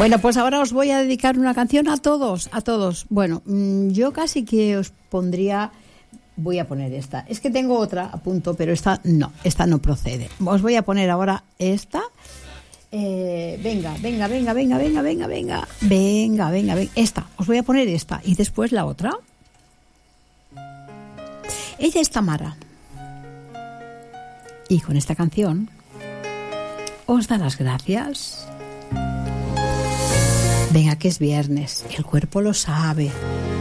Bueno, pues ahora os voy a dedicar una canción a todos, a todos. Bueno, yo casi que os pondría... Voy a poner esta. Es que tengo otra a punto, pero esta no procede. Os voy a poner ahora esta. Venga. Esta. Os voy a poner esta y después la otra. Ella es Tamara. Y con esta canción os da las gracias. Venga, que es viernes. El cuerpo lo sabe.